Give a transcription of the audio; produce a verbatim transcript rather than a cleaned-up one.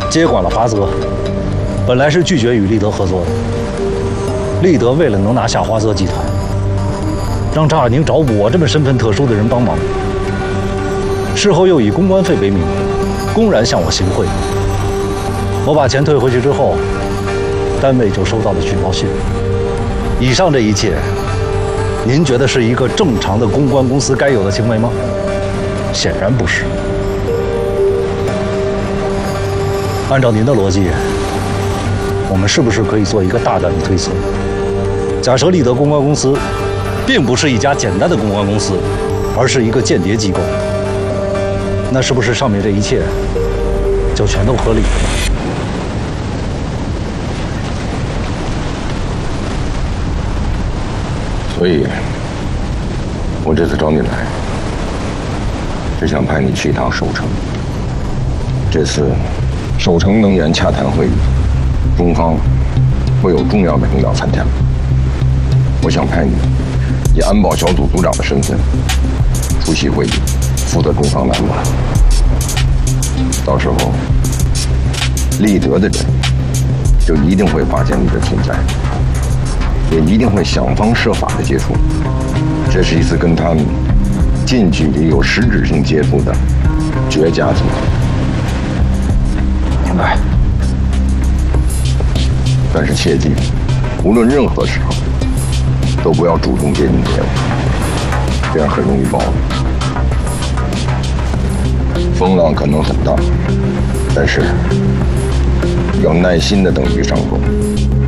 接管了华泽，本来是拒绝与立德合作的。立德为了能拿下华泽集团，让张亚宁找我这么身份特殊的人帮忙，事后又以公关费为名，公然向我行贿。我把钱退回去之后，单位就收到了举报信。以上这一切，您觉得是一个正常的公关公司该有的行为吗？显然不是。按照您的逻辑，我们是不是可以做一个大胆的推测？假设立德公关公司并不是一家简单的公关公司，而是一个间谍机构，那是不是上面这一切就全都合理了？ 所以，我这次找你来，是想派你去一趟守城。这次守城能源洽谈会议，中方会有重要的领导参加。我想派你以安保小组组长的身份出席会议，负责中方的安保。到时候，立德的人就一定会发现你的存在。也一定会想方设法的接触，这是一次跟他们近距离有实质性接触的绝佳机会。 明白。 但是切记，无论任何时候，都不要主动接近别人，这样很容易暴露。风浪可能很大，但是要耐心的等鱼上钩。